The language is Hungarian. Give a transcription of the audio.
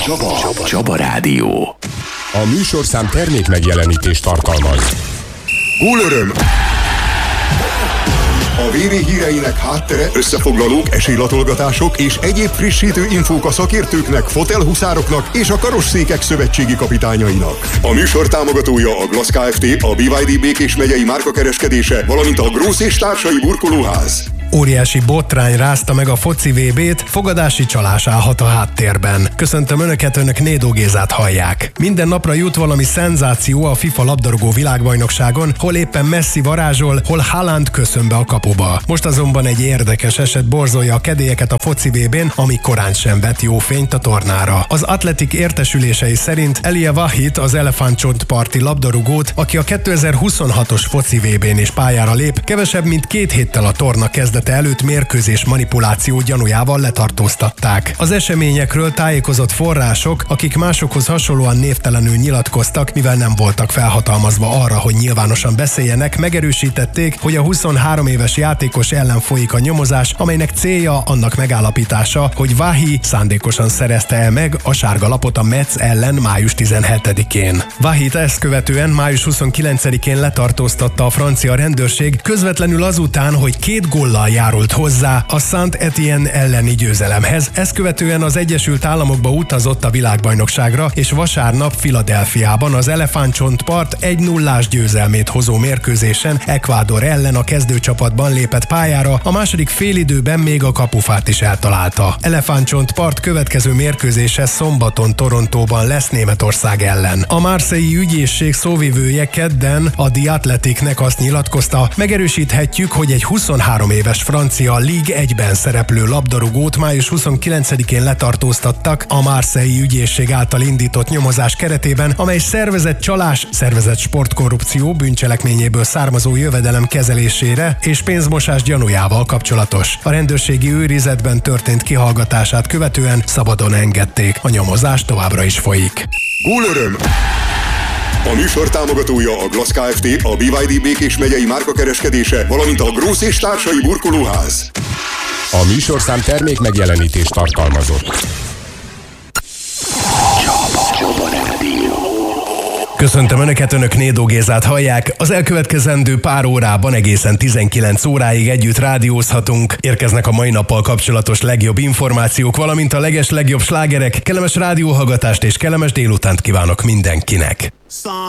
Csaba Rádió. A műsorszám termék megjelenítést tartalmaz. Gólöröm! A VB híreinek háttere, összefoglalók, esélylatolgatások és egyéb frissítő infók a szakértőknek, fotelhuszároknak és a karosszékek szövetségi kapitányainak. A műsor támogatója a Glass Kft., a BYD Békés megyei márkakereskedése, valamint a Grósz és társai burkolóház. Óriási botrány rázta meg a foci VB-t, fogadási csalás állhat a háttérben. Köszöntöm Önöket, Önök Nédó Gézát hallják. Minden napra jut valami szenzáció a FIFA labdarúgó világbajnokságon, hol éppen Messi varázsol, hol Haaland köszön be a kapuba. Most azonban egy érdekes eset borzolja a kedélyeket a foci VB-n, ami korán sem vet jó fényt a tornára. Az Atletik értesülései szerint Elia Wahid, az elefántcsontparti labdarúgót, aki a 2026-os foci VB-n is pályára lép, kevesebb mint 2 héttel a torna kezdete előtt mérkőzés manipuláció gyanújával letartóztatták. Az eseményekről tájékozott források, akik másokhoz hasonlóan névtelenül nyilatkoztak, mivel nem voltak felhatalmazva arra, hogy nyilvánosan beszéljenek, megerősítették, hogy a 23 éves játékos ellen folyik a nyomozás, amelynek célja annak megállapítása, hogy Wahid szándékosan szerezte el meg a sárga lapot a Metz ellen május 17-én. Wahid ezt követően május 29-én letartóztatta a francia rendőrség, közvetlenül azután, hogy 2 góllal járult hozzá a Saint-Étienne elleni győzelemhez. Ezt követően az Egyesült Államokba utazott a világbajnokságra, és vasárnap Philadelphiában az elefántcsontpart 1-0-ás győzelmét hozó mérkőzésen Ecuador ellen a kezdőcsapatban lépett pályára, a második félidőben még a kapufát is eltalálta. Elefántcsontpart következő mérkőzése szombaton Torontóban lesz Németország ellen. A Marseille ügyészség szóvivője kedden a The Athleticnek azt nyilatkozta, megerősíthetjük, hogy egy 23 éves francia Ligue 1-ben szereplő labdarúgót május 29-én letartóztattak a Marseille ügyészség által indított nyomozás keretében, amely szervezett csalás, szervezett sportkorrupció bűncselekményéből származó jövedelem kezelésére és pénzmosás gyanújával kapcsolatos. A rendőrségi őrizetben történt kihallgatását követően szabadon engedték. A nyomozás továbbra is folyik. Gólöröm! A műsor támogatója a Glass Kft., a BYD Békés megyei márkakereskedése, valamint a Grósz és társai burkolóház. A műsorszám termék megjelenítést tartalmazott. Csaba Rádió. Köszöntöm Önöket, Önök Nédó Gézát hallják. Az elkövetkezendő pár órában egészen 19 óráig együtt rádiózhatunk. Érkeznek a mai nappal kapcsolatos legjobb információk, valamint a legjobb slágerek. Kellemes rádióhallgatást és kellemes délutánt kívánok mindenkinek.